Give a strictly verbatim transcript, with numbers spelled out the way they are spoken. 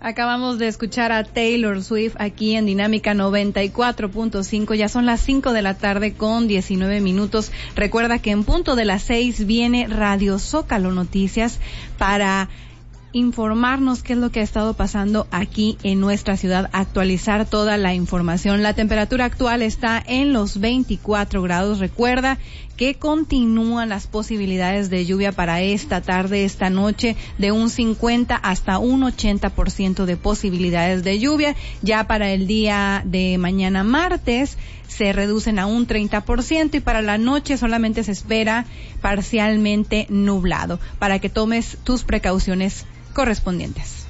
Acabamos de escuchar a Taylor Swift aquí en Dinámica noventa y cuatro punto cinco. Ya son las cinco de la tarde con diecinueve minutos. Recuerda que en punto de las seis viene Radio Zócalo Noticias para informarnos qué es lo que ha estado pasando aquí en nuestra ciudad, actualizar toda la información. La temperatura actual está en los veinticuatro grados. Recuerda que continúan las posibilidades de lluvia para esta tarde, esta noche, de un cincuenta hasta un ochenta por ciento de posibilidades de lluvia. Ya para el día de mañana martes se reducen a un treinta por ciento y para la noche solamente se espera parcialmente nublado, para que tomes tus precauciones correspondientes.